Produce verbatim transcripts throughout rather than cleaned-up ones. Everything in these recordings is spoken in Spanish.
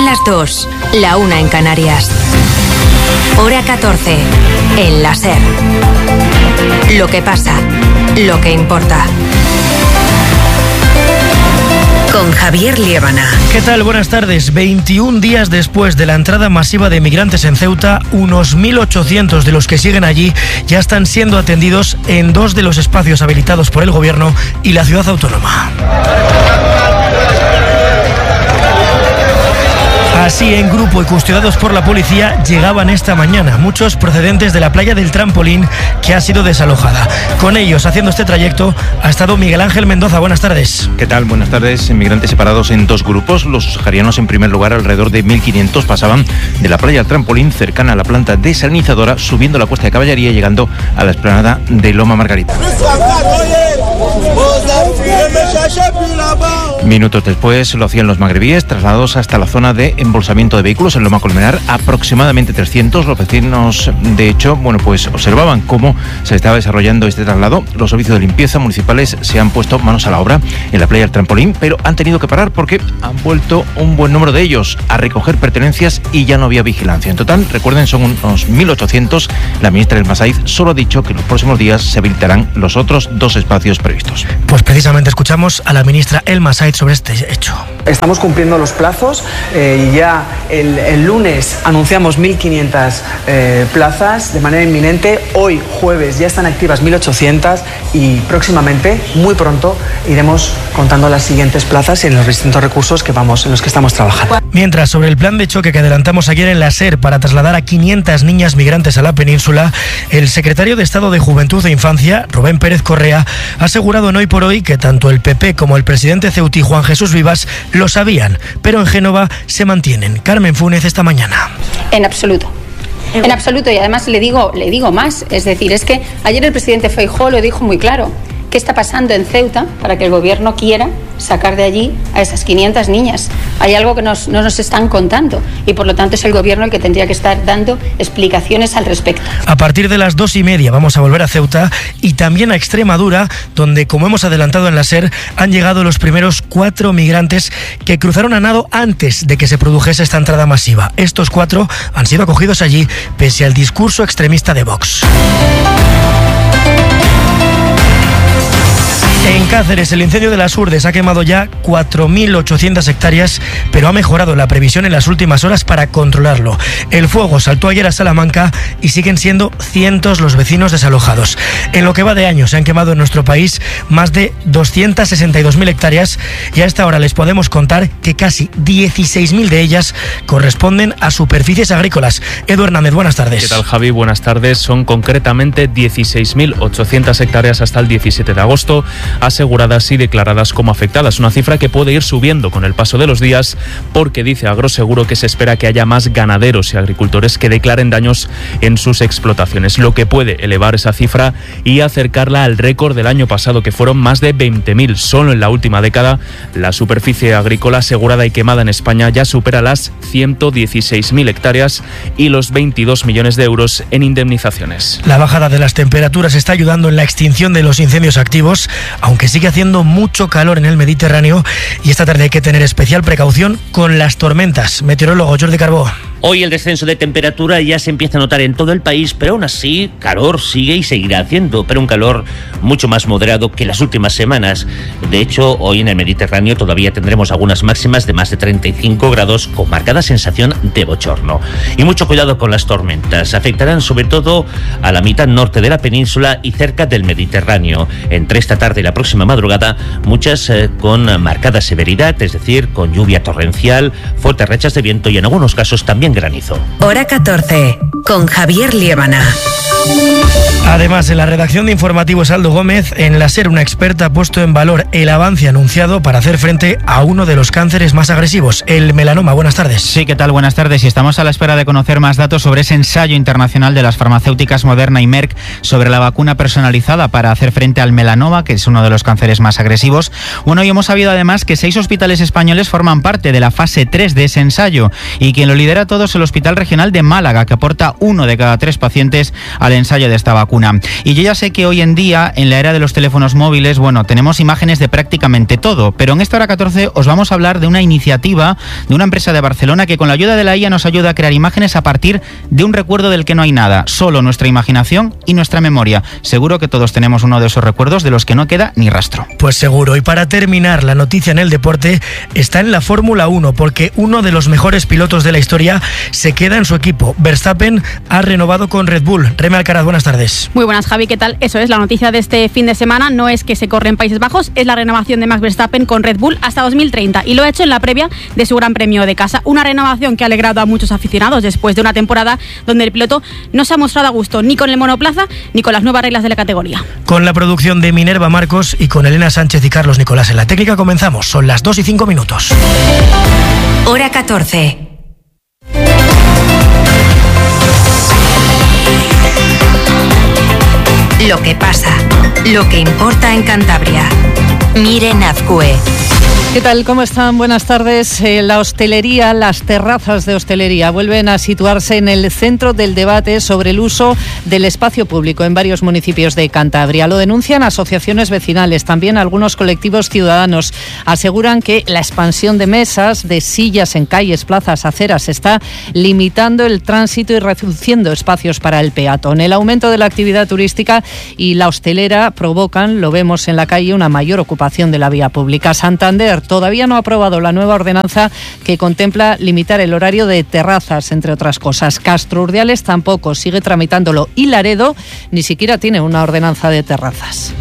Son las dos, la una en Canarias. Hora catorce, en la SER. Lo que pasa, lo que importa. Con Javier Liébana. ¿Qué tal? Buenas tardes. veintiún días después de la entrada masiva de migrantes en Ceuta, unos mil ochocientos de los que siguen allí ya están siendo atendidos en dos de los espacios habilitados por el Gobierno y la ciudad autónoma. Así, en grupo y custodiados por la policía, llegaban esta mañana, muchos procedentes de la playa del Trampolín, que ha sido desalojada. Con ellos, haciendo este trayecto, ha estado Miguel Ángel Mendoza. Buenas tardes. ¿Qué tal? Buenas tardes. Inmigrantes separados en dos grupos. Los saharianos, en primer lugar, alrededor de mil quinientos, pasaban de la playa del Trampolín, cercana a la planta desalinizadora, subiendo la Cuesta de Caballería y llegando a la explanada de Loma Margarita. Minutos después lo hacían los magrebíes, trasladados hasta la zona de embolsamiento de vehículos en Loma Colmenar, aproximadamente trescientos. Los vecinos, de hecho, bueno, pues observaban cómo se estaba desarrollando este traslado. Los servicios de limpieza municipales se han puesto manos a la obra en la playa del Trampolín, pero han tenido que parar porque han vuelto un buen número de ellos a recoger pertenencias y ya no había vigilancia. En total, recuerden, son unos mil ochocientos. La ministra El Masaiz solo ha dicho que en los próximos días se habilitarán los otros dos espacios previstos. Pues precisamente escuchamos a la ministra El Masaiz sobre este hecho. Estamos cumpliendo los plazos eh, y ya el, el lunes anunciamos mil quinientas eh, plazas de manera inminente. Hoy, jueves, ya están activas mil ochocientas y próximamente, muy pronto, iremos contando las siguientes plazas y en los distintos recursos que vamos, en los que estamos trabajando. Mientras, sobre el plan de choque que adelantamos ayer en la SER para trasladar a quinientas niñas migrantes a la península, el secretario de Estado de Juventud e Infancia, Rubén Pérez Correa, ha asegurado en Hoy por Hoy que tanto el P P como el presidente ceutí, Juan Jesús Vivas, lo sabían, pero en Génova se mantienen. Carmen Funes, esta mañana. En absoluto. En absoluto, y además le digo, le digo más, es decir, es que ayer el presidente Feijóo lo dijo muy claro. ¿Qué está pasando en Ceuta para que el gobierno quiera sacar de allí a esas quinientas niñas? Hay algo que nos, no nos están contando y por lo tanto es el gobierno el que tendría que estar dando explicaciones al respecto. A partir de las dos y media vamos a volver a Ceuta y también a Extremadura, donde, como hemos adelantado en la SER, han llegado los primeros cuatro migrantes que cruzaron a nado antes de que se produjese esta entrada masiva. Estos cuatro han sido acogidos allí pese al discurso extremista de Vox. En Cáceres, el incendio de las Urdes ha quemado ya cuatro mil ochocientas hectáreas, pero ha mejorado la previsión en las últimas horas para controlarlo. El fuego saltó ayer a Salamanca y siguen siendo cientos los vecinos desalojados. En lo que va de año se han quemado en nuestro país más de doscientas sesenta y dos mil hectáreas y a esta hora les podemos contar que casi dieciséis mil de ellas corresponden a superficies agrícolas. Edu Hernández, buenas tardes. ¿Qué tal, Javi? Buenas tardes. Son concretamente dieciséis mil ochocientas hectáreas hasta el diecisiete de agosto. Aseguradas y declaradas como afectadas, una cifra que puede ir subiendo con el paso de los días porque dice Agroseguro que se espera que haya más ganaderos y agricultores que declaren daños en sus explotaciones, lo que puede elevar esa cifra y acercarla al récord del año pasado, que fueron más de veinte mil. Solo en la última década la superficie agrícola asegurada y quemada en España ya supera las ciento dieciséis mil hectáreas y los veintidós millones de euros en indemnizaciones. La bajada de las temperaturas está ayudando en la extinción de los incendios activos, aunque sigue haciendo mucho calor en el Mediterráneo y esta tarde hay que tener especial precaución con las tormentas. Meteorólogo Jordi Carbó. Hoy el descenso de temperatura ya se empieza a notar en todo el país, pero aún así calor sigue y seguirá haciendo, pero un calor mucho más moderado que las últimas semanas. De hecho, hoy en el Mediterráneo todavía tendremos algunas máximas de más de treinta y cinco grados con marcada sensación de bochorno. Y mucho cuidado con las tormentas, afectarán sobre todo a la mitad norte de la península y cerca del Mediterráneo. Entre esta tarde y la próxima madrugada, muchas eh, con marcada severidad, es decir, con lluvia torrencial, fuertes rachas de viento y en algunos casos también granizo. Hora catorce, con Javier Liébana. Además, en la redacción de informativos Aldo Gómez, en la SER una experta ha puesto en valor el avance anunciado para hacer frente a uno de los cánceres más agresivos, el melanoma. Buenas tardes. Sí, ¿qué tal? Buenas tardes. Y estamos a la espera de conocer más datos sobre ese ensayo internacional de las farmacéuticas Moderna y Merck sobre la vacuna personalizada para hacer frente al melanoma, que es uno de los cánceres más agresivos. Bueno, y hemos sabido además que seis hospitales españoles forman parte de la fase tres de ese ensayo y quien lo lidera todo es el Hospital Regional de Málaga, que aporta uno de cada tres pacientes al ensayo de esta vacuna. vacuna. Y yo ya sé que hoy en día, en la era de los teléfonos móviles, bueno, tenemos imágenes de prácticamente todo, pero en esta hora catorce os vamos a hablar de una iniciativa de una empresa de Barcelona que con la ayuda de la I A nos ayuda a crear imágenes a partir de un recuerdo del que no hay nada, solo nuestra imaginación y nuestra memoria. Seguro que todos tenemos uno de esos recuerdos de los que no queda ni rastro. Pues seguro. Y para terminar, la noticia en el deporte está en la Fórmula uno, porque uno de los mejores pilotos de la historia se queda en su equipo. Verstappen ha renovado con Red Bull. Reme Alcaraz, buenas tardes. Muy buenas, Javi, ¿qué tal? Eso es, la noticia de este fin de semana no es que se corre en Países Bajos, es la renovación de Max Verstappen con Red Bull hasta dos mil treinta, y lo ha hecho en la previa de su Gran Premio de casa. Una renovación que ha alegrado a muchos aficionados después de una temporada donde el piloto no se ha mostrado a gusto ni con el monoplaza ni con las nuevas reglas de la categoría. Con la producción de Minerva Marcos y con Elena Sánchez y Carlos Nicolás en la técnica comenzamos. Son las dos y cinco minutos. Hora catorce. Lo que pasa, lo que importa en Cantabria. Miren Azcue. ¿Qué tal? ¿Cómo están? Buenas tardes. Eh, la hostelería, las terrazas de hostelería vuelven a situarse en el centro del debate sobre el uso del espacio público en varios municipios de Cantabria. Lo denuncian asociaciones vecinales, también algunos colectivos ciudadanos. Aseguran que la expansión de mesas, de sillas en calles, plazas, aceras está limitando el tránsito y reduciendo espacios para el peatón. El aumento de la actividad turística y la hostelera provocan, lo vemos en la calle, una mayor ocupación de la vía pública. Santander todavía no ha aprobado la nueva ordenanza que contempla limitar el horario de terrazas, entre otras cosas. Castro Urdiales tampoco, sigue tramitándolo, y Laredo ni siquiera tiene una ordenanza de terrazas.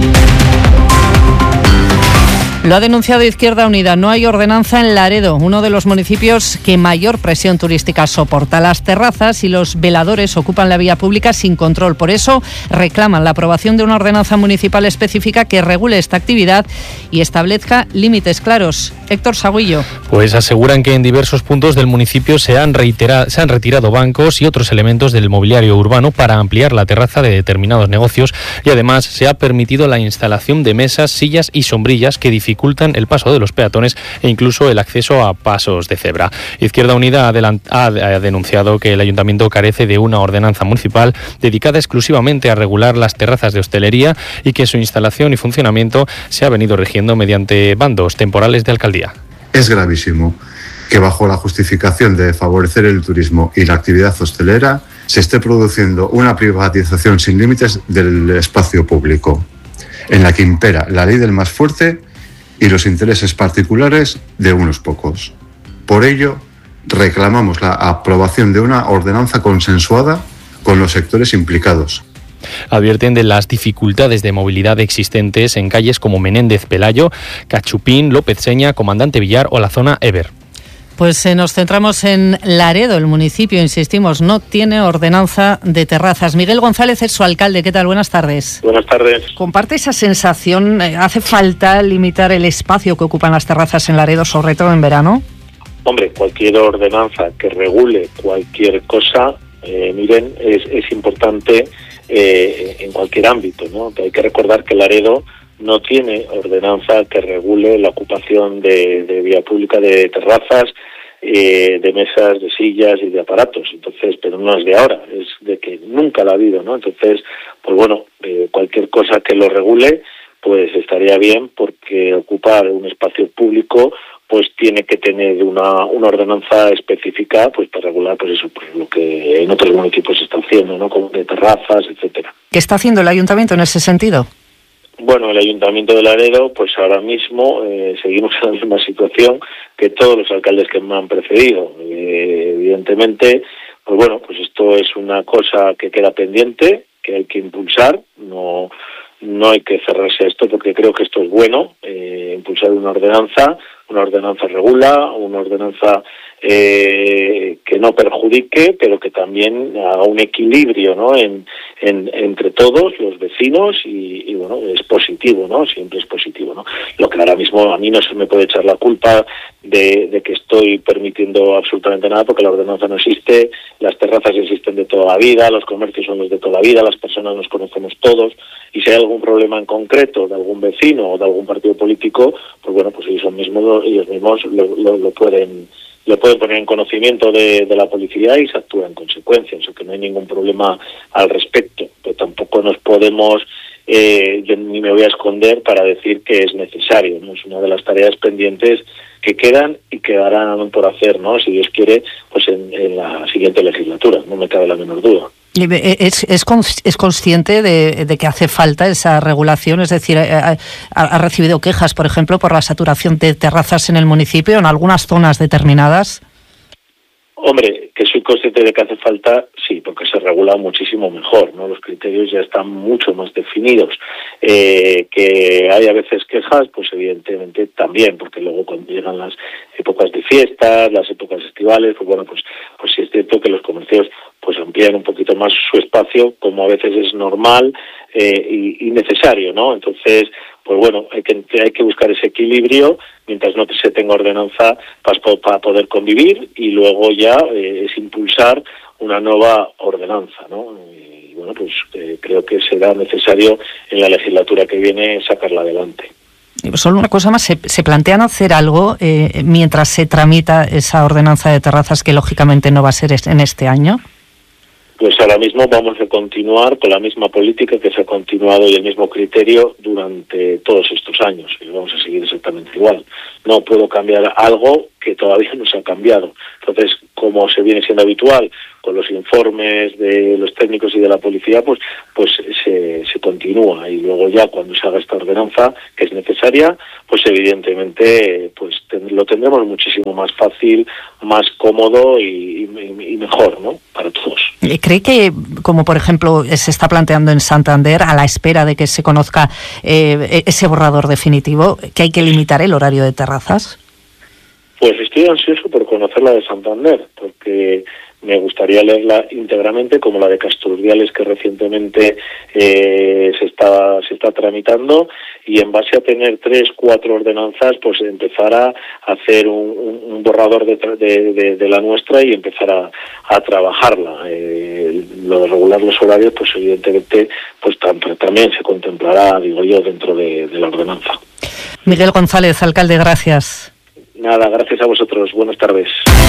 Lo ha denunciado Izquierda Unida. No hay ordenanza en Laredo, uno de los municipios que mayor presión turística soporta. Las terrazas y los veladores ocupan la vía pública sin control. Por eso reclaman la aprobación de una ordenanza municipal específica que regule esta actividad y establezca límites claros. Héctor Sagüillo. Pues aseguran que en diversos puntos del municipio se han, reitera, se han retirado bancos y otros elementos del mobiliario urbano para ampliar la terraza de determinados negocios, y además se ha permitido la instalación de mesas, sillas y sombrillas que dificultan el paso de los peatones e incluso el acceso a pasos de cebra. Izquierda Unida ha denunciado que el ayuntamiento carece de una ordenanza municipal dedicada exclusivamente a regular las terrazas de hostelería y que su instalación y funcionamiento se ha venido rigiendo mediante bandos temporales de alcaldía. Es gravísimo que bajo la justificación de favorecer el turismo y la actividad hostelera se esté produciendo una privatización sin límites del espacio público, en la que impera la ley del más fuerte y los intereses particulares de unos pocos. Por ello, reclamamos la aprobación de una ordenanza consensuada con los sectores implicados. Advierten de las dificultades de movilidad existentes en calles como Menéndez Pelayo, Cachupín, López Seña, Comandante Villar o la zona Eber. Pues eh, nos centramos en Laredo. El municipio, insistimos, no tiene ordenanza de terrazas. Miguel González es su alcalde. ¿Qué tal? Buenas tardes. Buenas tardes. ¿Comparte esa sensación? ¿Hace falta limitar el espacio que ocupan las terrazas en Laredo, sobre todo en verano? Hombre, cualquier ordenanza que regule cualquier cosa, eh, miren, es, es importante eh, en cualquier ámbito, ¿no? Que hay que recordar que Laredo no tiene ordenanza que regule la ocupación de, de vía pública de terrazas, eh, de mesas, de sillas y de aparatos. Entonces, pero no es de ahora, es de que nunca la ha habido, ¿no? Entonces, pues bueno, eh, cualquier cosa que lo regule, pues estaría bien, porque ocupar un espacio público pues tiene que tener una, una ordenanza específica pues para regular pues eso, pues lo que en otros municipios se está haciendo, ¿no? Como de terrazas, etcétera. ¿Qué está haciendo el ayuntamiento en ese sentido? Bueno, el Ayuntamiento de Laredo, pues ahora mismo eh, seguimos en la misma situación que todos los alcaldes que me han precedido. Eh, evidentemente, pues bueno, pues esto es una cosa que queda pendiente, que hay que impulsar. No, no hay que cerrarse a esto porque creo que esto es bueno, eh, impulsar una ordenanza, una ordenanza regula, una ordenanza eh, que no perjudique, pero que también haga un equilibrio, ¿no? En, en, entre todos los vecinos y, y bueno, es positivo, ¿no? Siempre es positivo, ¿no? Lo que ahora mismo a mí no se me puede echar la culpa de, de que estoy permitiendo absolutamente nada, porque la ordenanza no existe, las terrazas existen de toda la vida, los comercios son los de toda la vida, las personas nos conocemos todos, y si hay algún problema en concreto de algún vecino o de algún partido político, pues bueno, pues ellos mismos, ellos mismos lo, lo, lo pueden le pueden poner en conocimiento de, de la policía y se actúa en consecuencia, o sea que no hay ningún problema al respecto, pero tampoco nos podemos, eh, yo ni me voy a esconder para decir que es necesario, ¿no? Es una de las tareas pendientes que quedan y quedarán por hacer, ¿no? Si Dios quiere, pues en, en la siguiente legislatura, no me cabe la menor duda. ¿Es, es, es consciente de, de que hace falta esa regulación? Es decir, ha, ha recibido quejas, por ejemplo, por la saturación de terrazas en el municipio, en algunas zonas determinadas. Hombre, que soy consciente de que hace falta, sí, porque se regula muchísimo mejor, ¿no? Los criterios ya están mucho más definidos. Eh, que hay a veces quejas, pues evidentemente también, porque luego cuando llegan las épocas de fiestas, las épocas estivales, pues bueno, pues, pues sí es cierto que los comercios pues amplían un poquito más su espacio, como a veces es normal eh, y, y necesario, ¿no? Entonces, pues bueno, hay que hay que buscar ese equilibrio mientras no se tenga ordenanza para, para poder convivir, y luego ya eh, es impulsar una nueva ordenanza, ¿no? Y bueno, pues eh, creo que será necesario en la legislatura que viene sacarla adelante. Solo una cosa más, ¿se, se plantean hacer algo eh, mientras se tramita esa ordenanza de terrazas, que lógicamente no va a ser en este año? Pues ahora mismo vamos a continuar con la misma política que se ha continuado y el mismo criterio durante todos estos años, y vamos a seguir exactamente igual. No puedo cambiar algo que todavía no se ha cambiado. Entonces, como se viene siendo habitual con los informes de los técnicos y de la policía, pues pues se, se continúa, y luego ya cuando se haga esta ordenanza, que es necesaria, pues evidentemente pues ten, lo tendremos muchísimo más fácil, más cómodo y, y, y mejor, ¿no?, para todos. ¿Cree que, como por ejemplo se está planteando en Santander, a la espera de que se conozca eh, ese borrador definitivo, que hay que limitar el horario de terrazas? Pues estoy ansioso por conocer la de Santander, porque me gustaría leerla íntegramente, como la de Casturdiales, que recientemente eh, se está se está tramitando, y en base a tener tres, cuatro ordenanzas, pues empezar a hacer un, un, un borrador de, de, de, de la nuestra y empezar a, a trabajarla. Eh, lo de regular los horarios, pues evidentemente, pues tam- también se contemplará, digo yo, dentro de, de la ordenanza. Miguel González, alcalde, gracias. Nada, gracias a vosotros. Buenas tardes.